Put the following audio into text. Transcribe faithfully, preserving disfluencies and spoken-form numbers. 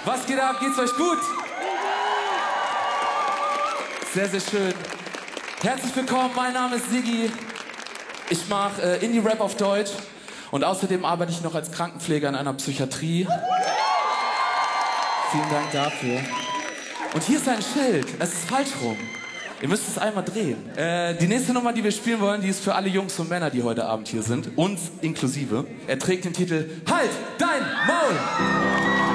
Was geht ab? Geht's euch gut? Sehr, sehr schön. Herzlich willkommen, mein Name ist Siggi. Ich mache äh, Indie-Rap auf Deutsch und außerdem arbeite ich noch als Krankenpfleger in einer Psychiatrie. Vielen Dank dafür. Und hier ist ein Schild. Es ist falsch rum. Ihr müsst es einmal drehen. Äh, die nächste Nummer, die wir spielen wollen, die ist für alle Jungs und Männer, die heute Abend hier sind. Uns inklusive. Er trägt den Titel Halt dein Maul!